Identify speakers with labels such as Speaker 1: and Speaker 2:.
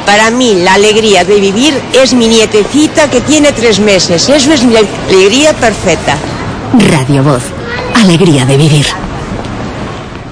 Speaker 1: Para mí la alegría de vivir es mi nietecita que tiene 3 meses. Eso es mi alegría perfecta.
Speaker 2: Radio Voz. Alegría de vivir.